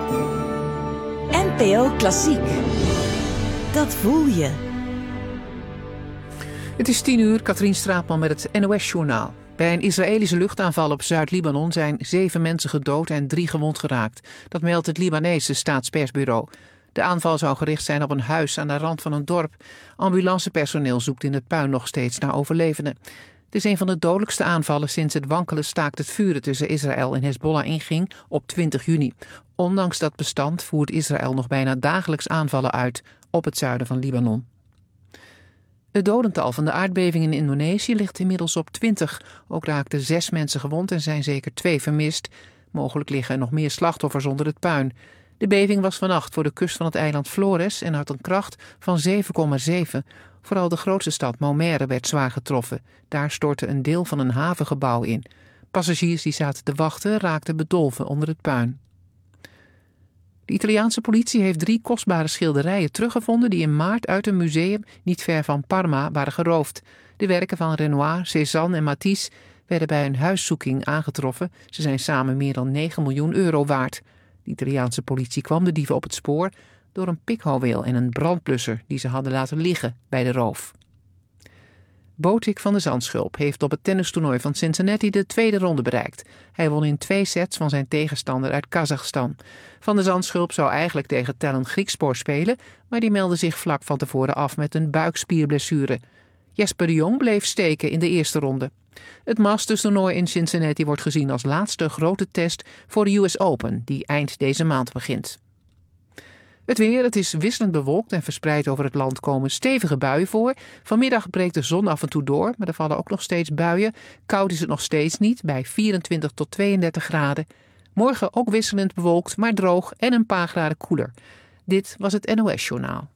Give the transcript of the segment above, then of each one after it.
NPO Klassiek. Dat voel je. Het is 10:00, Katrien Straatman met het NOS-journaal. Bij een Israëlische luchtaanval op Zuid-Libanon zijn 7 mensen gedood en 3 gewond geraakt. Dat meldt het Libanese staatspersbureau. De aanval zou gericht zijn op een huis aan de rand van een dorp. Ambulancepersoneel zoekt in het puin nog steeds naar overlevenden. Het is een van de dodelijkste aanvallen sinds het wankele staakt het vuren tussen Israël en Hezbollah inging op 20 juni. Ondanks dat bestand voert Israël nog bijna dagelijks aanvallen uit op het zuiden van Libanon. Het dodental van de aardbeving in Indonesië ligt inmiddels op 20. Ook raakten 6 mensen gewond en zijn zeker 2 vermist. Mogelijk liggen er nog meer slachtoffers onder het puin. De beving was vannacht voor de kust van het eiland Flores en had een kracht van 7,7. Vooral de grootste stad Maumere werd zwaar getroffen. Daar stortte een deel van een havengebouw in. Passagiers die zaten te wachten raakten bedolven onder het puin. De Italiaanse politie heeft 3 kostbare schilderijen teruggevonden die in maart uit een museum niet ver van Parma waren geroofd. De werken van Renoir, Cézanne en Matisse werden bij een huiszoeking aangetroffen. Ze zijn samen meer dan 9 miljoen euro waard. De Italiaanse politie kwam de dieven op het spoor door een pikhouweel en een brandblusser die ze hadden laten liggen bij de roof. Botic van de Zandschulp heeft op het tennistoernooi van Cincinnati de tweede ronde bereikt. Hij won in 2 sets van zijn tegenstander uit Kazachstan. Van de Zandschulp zou eigenlijk tegen Tellen Griekspoor spelen, maar die meldde zich vlak van tevoren af met een buikspierblessure. Jesper de Jong bleef steken in de eerste ronde. Het Masters-toernooi in Cincinnati wordt gezien als laatste grote test voor de US Open, die eind deze maand begint. Het weer, het is wisselend bewolkt en verspreid over het land komen stevige buien voor. Vanmiddag breekt de zon af en toe door, maar er vallen ook nog steeds buien. Koud is het nog steeds niet, bij 24 tot 32 graden. Morgen ook wisselend bewolkt, maar droog en een paar graden koeler. Dit was het NOS-journaal.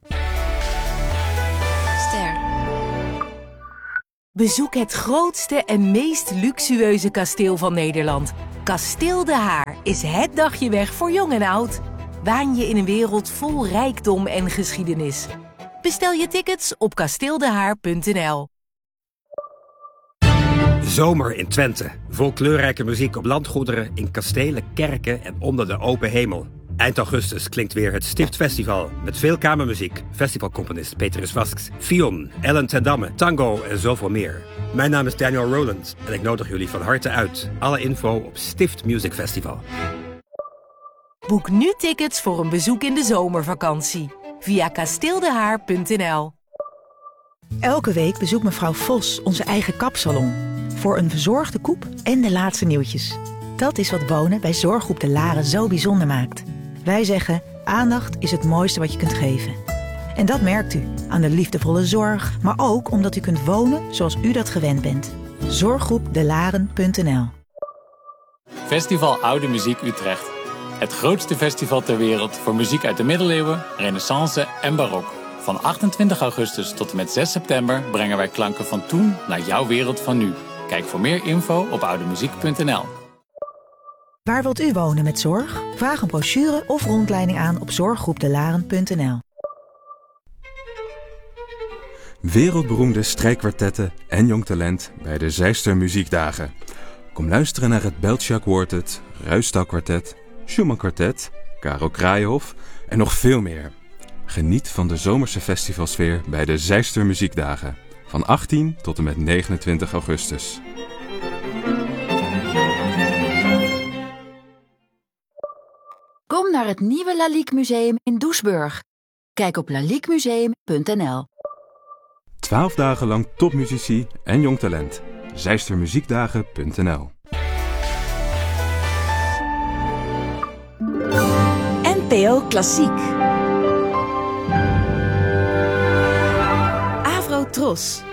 Ster. Bezoek het grootste en meest luxueuze kasteel van Nederland. Kasteel De Haar is het dagje weg voor jong en oud. Waan je in een wereld vol rijkdom en geschiedenis. Bestel je tickets op kasteeldehaar.nl. Zomer in Twente. Vol kleurrijke muziek op landgoederen, in kastelen, kerken en onder de open hemel. Eind augustus klinkt weer het Stiftfestival met veel kamermuziek, festivalcomponist Petrus Vasks, Fion, Ellen ten Damme, tango en zoveel meer. Mijn naam is Daniel Rowland en ik nodig jullie van harte uit. Alle info op Stift Music Festival. Boek nu tickets voor een bezoek in de zomervakantie via kasteeldehaar.nl. Elke week bezoekt mevrouw Vos onze eigen kapsalon. Voor een verzorgde koep en de laatste nieuwtjes. Dat is wat wonen bij Zorggroep De Laren zo bijzonder maakt. Wij zeggen, aandacht is het mooiste wat je kunt geven. En dat merkt u aan de liefdevolle zorg, maar ook omdat u kunt wonen zoals u dat gewend bent. Zorggroepdelaren.nl. Festival Oude Muziek Utrecht. Het grootste festival ter wereld voor muziek uit de middeleeuwen, renaissance en barok. Van 28 augustus tot en met 6 september brengen wij klanken van toen naar jouw wereld van nu. Kijk voor meer info op oudemuziek.nl. Waar wilt u wonen met zorg? Vraag een brochure of rondleiding aan op zorggroepdelaren.nl. Wereldberoemde strijkkwartetten en jong talent bij de Zijster Muziekdagen. Kom luisteren naar het Beltja Quartet, Ruisdael Kwartet, Schumann Kwartet, Karel Kraaienhof en nog veel meer. Geniet van de zomerse festivalsfeer bij de Zijster Muziekdagen. Van 18 tot en met 29 augustus. Kom naar het nieuwe Lalique Museum in Doesburg. Kijk op laliquemuseum.nl. 12 dagen lang topmuzici en jong talent. Zijstermuziekdagen.nl. NPO Klassiek. Avro Tros.